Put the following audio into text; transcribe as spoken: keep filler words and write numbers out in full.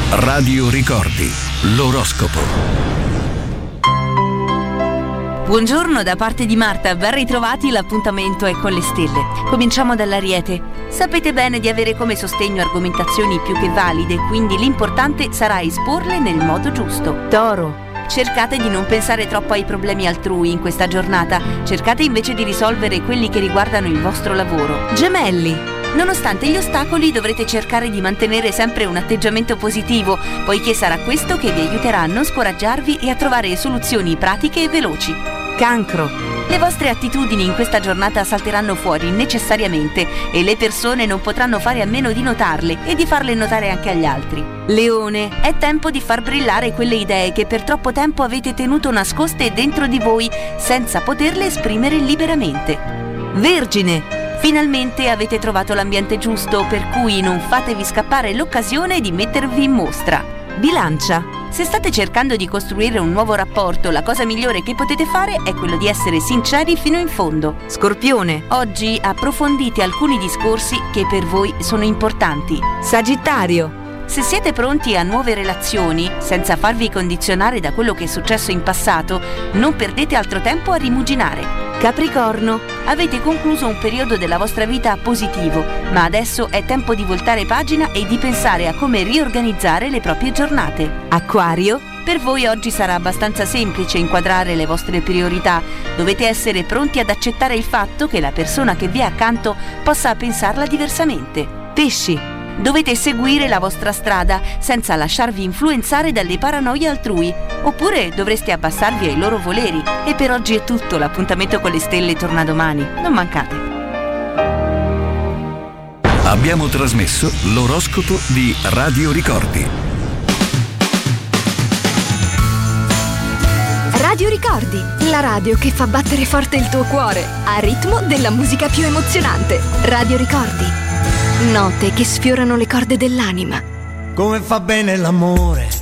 Radio Ricordi, l'oroscopo. Buongiorno da parte di Marta, ben ritrovati, l'appuntamento è con le stelle. Cominciamo dall'Ariete. Sapete bene di avere come sostegno argomentazioni più che valide, quindi l'importante sarà esporle nel modo giusto. Toro. Cercate di non pensare troppo ai problemi altrui in questa giornata, cercate invece di risolvere quelli che riguardano il vostro lavoro. Gemelli. Nonostante gli ostacoli dovrete cercare di mantenere sempre un atteggiamento positivo, poiché sarà questo che vi aiuterà a non scoraggiarvi e a trovare soluzioni pratiche e veloci. Cancro. Le vostre attitudini in questa giornata salteranno fuori necessariamente e le persone non potranno fare a meno di notarle e di farle notare anche agli altri. Leone. È tempo di far brillare quelle idee che per troppo tempo avete tenuto nascoste dentro di voi senza poterle esprimere liberamente. Vergine. Finalmente avete trovato l'ambiente giusto, per cui non fatevi scappare l'occasione di mettervi in mostra. Bilancia. Se state cercando di costruire un nuovo rapporto, la cosa migliore che potete fare è quello di essere sinceri fino in fondo. Scorpione. Oggi approfondite alcuni discorsi che per voi sono importanti. Sagittario. Se siete pronti a nuove relazioni, senza farvi condizionare da quello che è successo in passato, non perdete altro tempo a rimuginare. Capricorno. Avete concluso un periodo della vostra vita positivo, ma adesso è tempo di voltare pagina e di pensare a come riorganizzare le proprie giornate. Acquario. Per voi oggi sarà abbastanza semplice inquadrare le vostre priorità. Dovete essere pronti ad accettare il fatto che la persona che vi è accanto possa pensarla diversamente. Pesci. Dovete seguire la vostra strada senza lasciarvi influenzare dalle paranoie altrui, oppure dovreste abbassarvi ai loro voleri. E per oggi è tutto, l'appuntamento con le stelle torna domani, non mancate. Abbiamo trasmesso l'oroscopo di Radio Ricordi. Radio Ricordi, la radio che fa battere forte il tuo cuore, al ritmo della musica più emozionante. Radio Ricordi. Note che sfiorano le corde dell'anima. Come fa bene l'amore,